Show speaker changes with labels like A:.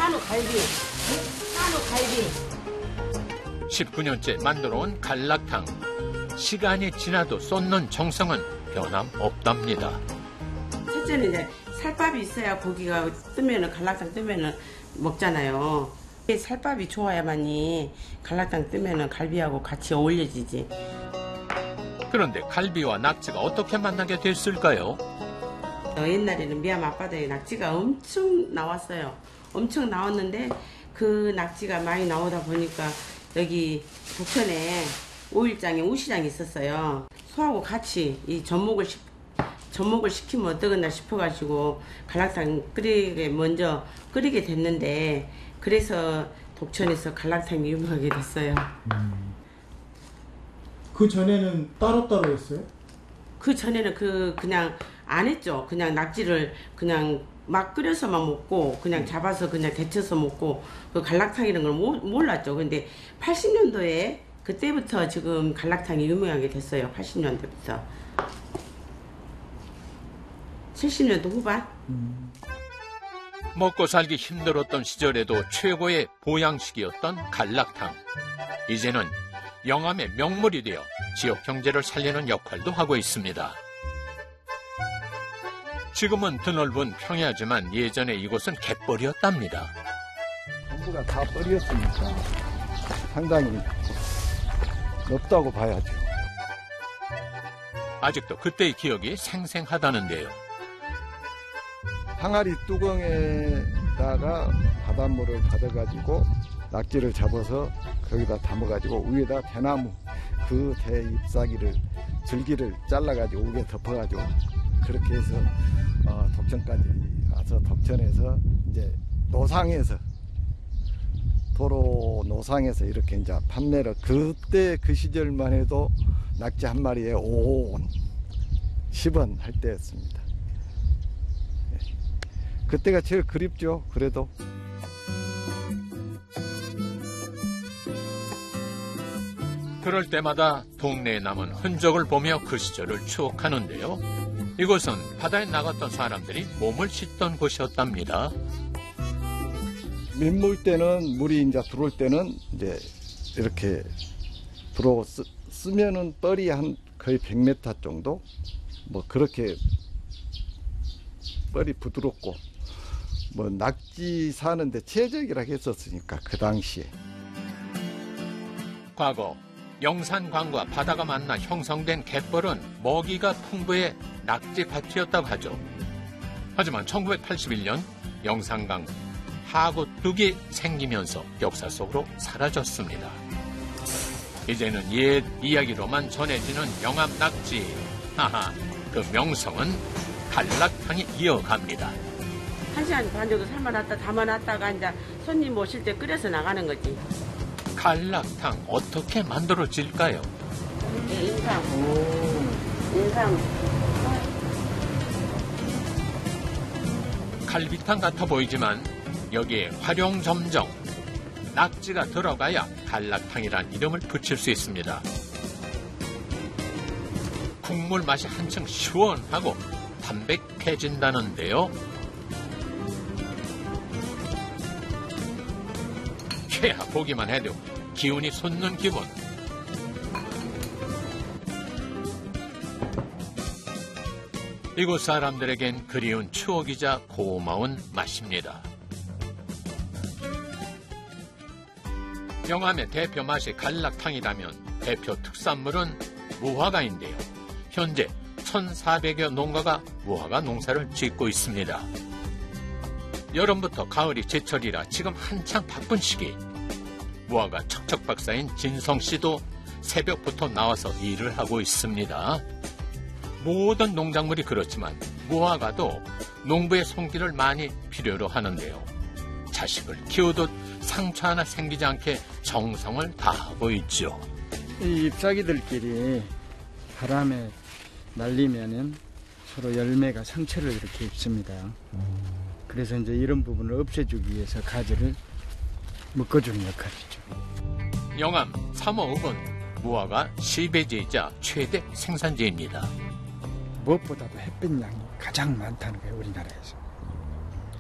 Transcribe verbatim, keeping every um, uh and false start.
A: 한우 갈비. 한우 갈비.
B: 십구 년째 만들어온 갈락탕. 시간이 지나도 쏟는 정성은 변함없답니다.
A: 첫째는 이제 살밥이 있어야 고기가 뜨면은 갈락탕 뜨면은 먹잖아요. 살밥이 좋아야만이 갈락탕 뜨면은 갈비하고 같이 어울려지지.
B: 그런데 갈비와 낙지가 어떻게 만나게 됐을까요?
A: 어, 옛날에는 미암 앞바다에 낙지가 엄청 나왔어요. 엄청 나왔는데 그 낙지가 많이 나오다 보니까 여기 북천에 오일장에 우시장이 있었어요. 소하고 같이 이 접목을 시, 접목을 시키면 어떠겠나 싶어가지고 갈락탕 끓이게 먼저 끓이게 됐는데 그래서 독천에서 갈락탕이 유명하게 됐어요.
C: 음. 그 전에는 따로따로 했어요?
A: 그 전에는 그 그냥 안 했죠. 그냥 낙지를 그냥 막 끓여서만 먹고 그냥 잡아서 그냥 데쳐서 먹고 그 갈락탕 이런 걸 모, 몰랐죠. 근데 팔십 년도에 그때부터 지금 갈락탕이 유명하게 됐어요. 팔십 년도부터. 칠십 년도 후반?
C: 음.
B: 먹고 살기 힘들었던 시절에도 최고의 보양식이었던 갈락탕. 이제는 영암의 명물이 되어 지역 경제를 살리는 역할도 하고 있습니다. 지금은 드넓은 평야지만 예전에 이곳은 갯벌이었답니다.
D: 전부가 다 뻘이었으니까 상당히 높다고 봐야죠.
B: 아직도 그때의 기억이 생생하다는데요.
D: 항아리 뚜껑에다가 바닷물을 받아가지고 낙지를 잡아서 거기다 담아가지고 위에다 대나무 그 대 잎사귀를 줄기를 잘라가지고 위에 덮어가지고 그렇게 해서 어, 덕천까지 와서 덕천에서 이제 노상에서 도로 노상에서 이렇게 이제 판매를 그때 그 시절만 해도 낙지 한 마리에 오 원, 십 원 할 때였습니다. 그때가 제일 그립죠. 그래도.
B: 그럴 때마다 동네에 남은 흔적을 보며 그 시절을 추억하는데요. 이곳은 바다에 나갔던 사람들이 몸을 씻던 곳이었답니다.
D: 민물 때는 물이 이제 들어올 때는 이제 이렇게 들어오 쓰, 쓰면은 뻘이 한 거의 백 미터 정도 뭐 그렇게 뻘이 부드럽고 뭐 낙지 사는데 최적이라고 했었으니까 그 당시에.
B: 과거 영산강과 바다가 만나 형성된 갯벌은 먹이가 풍부해 낙지밭이었다고 하죠. 하지만 천구백팔십일 년 영산강 하구뚝이 생기면서 역사 속으로 사라졌습니다. 이제는 옛 이야기로만 전해지는 영암 낙지. 하하, 그 명성은 갈락탕이 이어갑니다.
A: 한 시간 반 정도 삶아놨다 담아놨다가 이제 손님 오실 때 끓여서 나가는 거지.
B: 갈락탕 어떻게 만들어질까요?
A: 네, 인삼. 인삼.
B: 갈비탕 같아 보이지만 여기에 활용점정, 낙지가 들어가야 갈락탕이란 이름을 붙일 수 있습니다. 국물 맛이 한층 시원하고 담백해진다는데요. 최하 보기만 해도 기운이 솟는 기분. 이곳 사람들에겐 그리운 추억이자 고마운 맛입니다. 영암의 대표 맛이 갈락탕이라면 대표 특산물은 무화과인데요. 현재 천사백여 농가가 무화과 농사를 짓고 있습니다. 여름부터 가을이 제철이라 지금 한창 바쁜 시기. 무화과 척척박사인 진성 씨도 새벽부터 나와서 일을 하고 있습니다. 모든 농작물이 그렇지만 무화과도 농부의 손길을 많이 필요로 하는데요. 자식을 키우듯 상처 하나 생기지 않게 정성을 다하고 있죠.
E: 이 잎사귀들끼리 바람에 날리면은 서로 열매가 상처를 이렇게 입습니다. 그래서 이제 이런 부분을 없애주기 위해서 가지를 묶어주는 역할이죠.
B: 영암 삼호읍은 무화과 시배지이자 최대 생산지입니다.
E: 무엇보다도 햇빛 양이 가장 많다는 거예요, 우리나라에서.